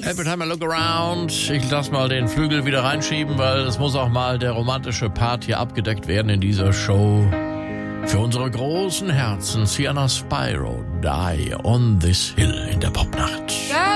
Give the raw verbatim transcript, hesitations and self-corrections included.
Every time I look around. Ich lass mal den Flügel wieder reinschieben, weil es muss auch mal der romantische Part hier abgedeckt werden in dieser Show. Für unsere großen Herzen, Sienna Spyro, Die on this Hill in der Popnacht.